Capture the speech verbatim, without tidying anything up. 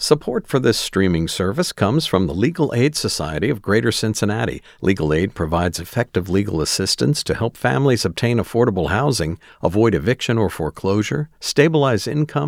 Support for this streaming service comes from the Legal Aid Society of Greater Cincinnati. Legal Aid provides effective legal assistance to help families obtain affordable housing, avoid eviction or foreclosure, stabilize income,